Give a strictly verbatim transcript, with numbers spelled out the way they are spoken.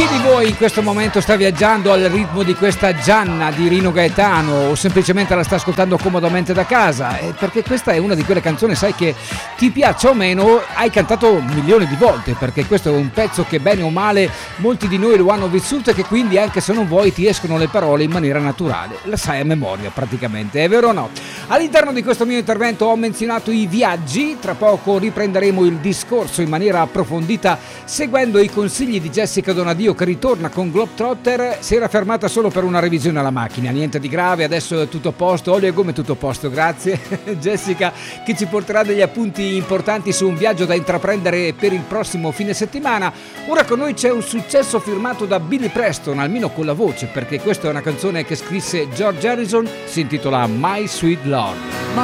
di voi in questo momento sta viaggiando al ritmo di questa Gianna di Rino Gaetano o semplicemente la sta ascoltando comodamente da casa? Eh, perché questa è una di quelle canzoni, sai, che ti piaccia o meno, hai cantato milioni di volte, perché questo è un pezzo che bene o male molti di noi lo hanno vissuto e che quindi anche se non vuoi ti escono le parole in maniera naturale, la sai a memoria praticamente, è vero o no? All'interno di questo mio intervento ho menzionato i viaggi, tra poco riprenderemo il discorso in maniera approfondita seguendo i consigli di Jessica Donadio che ritorna con Globetrotter. Si era fermata solo per una revisione alla macchina, niente di grave, adesso è tutto a posto, olio e gomme tutto a posto, grazie. Jessica che ci porterà degli appunti importanti su un viaggio da intraprendere per il prossimo fine settimana. Ora con noi c'è un successo firmato da Billy Preston, almeno con la voce, perché questa è una canzone che scrisse George Harrison, si intitola My Sweet Lord.